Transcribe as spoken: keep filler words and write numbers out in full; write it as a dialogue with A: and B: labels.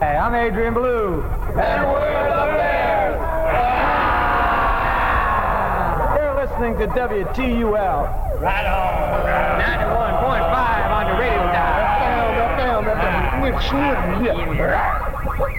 A: Hi, I'm Adrian Blue.
B: And we're the Bears.
A: You're listening to W T U L.
B: Right on.
A: ninety-one point five on the radio dial.
B: F M, F M, F M. Which one? Yeah.